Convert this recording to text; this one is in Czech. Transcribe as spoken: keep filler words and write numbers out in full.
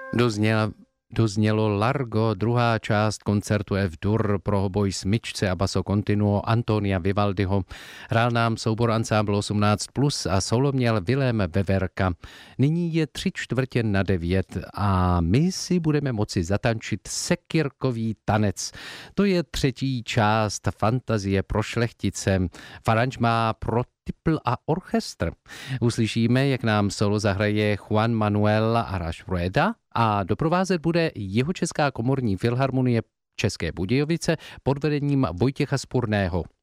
Dozněla Doznělo Largo, druhá část koncertu F-dur pro hoboj smyčce a basso continuo Antonia Vivaldiho. Hrál nám soubor Ansámbl osmnáct plus a solo měl Vilém Veverka. Nyní je tři čtvrtě na devět a my si budeme moci zatančit sekirkový tanec. To je třetí část Fantazie pro šlechtice. Faranž pro tipl a orchestr. Uslyšíme, jak nám solo zahraje Juan Manuel Araš-Rueda a doprovázet bude Jihočeská komorní filharmonie České Budějovice pod vedením Vojtěcha Spurného.